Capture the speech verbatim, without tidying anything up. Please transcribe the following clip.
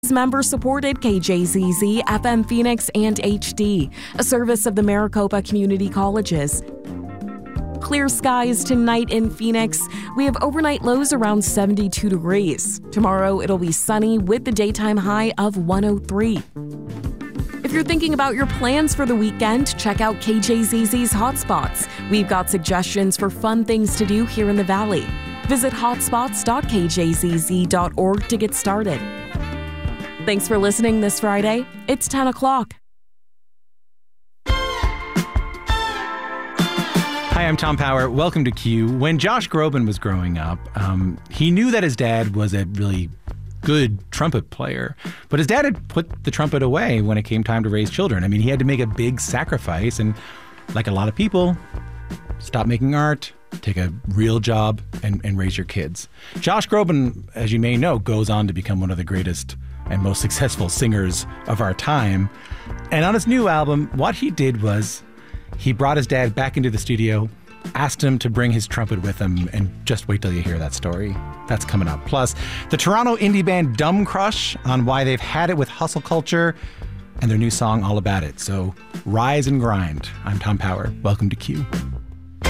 Member-supported K J Z Z, F M Phoenix, and H D, a service of the Maricopa Community Colleges. Clear skies tonight in Phoenix. We have overnight lows around seventy-two degrees. Tomorrow it'll be sunny with the daytime high of one oh three. If you're thinking about your plans for the weekend, check out K J Z Z's Hotspots. We've got suggestions for fun things to do here in the Valley. Visit hotspots dot k j z z dot org to get started. Thanks for listening this Friday. It's ten o'clock. Hi, I'm Tom Power. Welcome to Q. When Josh Groban was growing up, um, he knew that his dad was a really good trumpet player, but his dad had put the trumpet away when it came time to raise children. I mean, he had to make a big sacrifice, and like a lot of people, stop making art, take a real job, and, and raise your kids. Josh Groban, as you may know, goes on to become one of the greatest and most successful singers of our time. And on his new album, what he did was he brought his dad back into the studio, asked him to bring his trumpet with him, and just wait till you hear that story. That's coming up. Plus, the Toronto indie band Dumb Crush on why they've had it with hustle culture and their new song All About It. So rise and grind. I'm Tom Power. Welcome to Q.